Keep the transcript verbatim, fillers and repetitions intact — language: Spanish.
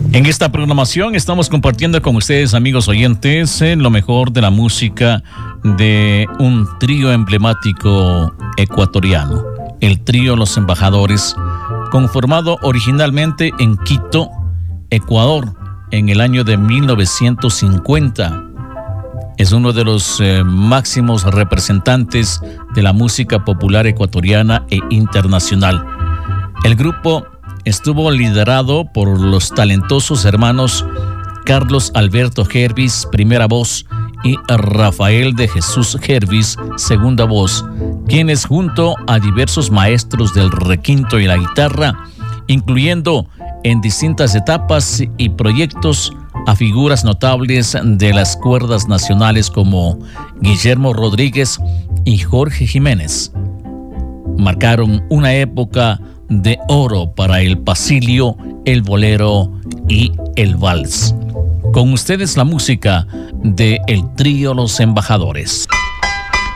En esta programación estamos compartiendo con ustedes, amigos oyentes, eh, lo mejor de la música de un trío emblemático ecuatoriano, el trío Los Embajadores, conformado originalmente en Quito, Ecuador, en el año de mil novecientos cincuenta. Es uno de los eh, máximos representantes de la música popular ecuatoriana e internacional. El grupo estuvo liderado por los talentosos hermanos Carlos Alberto Gervis, primera voz, y Rafael de Jesús Gervis, segunda voz, quienes junto a diversos maestros del requinto y la guitarra, incluyendo en distintas etapas y proyectos a figuras notables de las cuerdas nacionales como Guillermo Rodríguez y Jorge Jiménez, marcaron una época de oro para el pasillo, el bolero y el vals. Con ustedes la música de el trío Los Embajadores.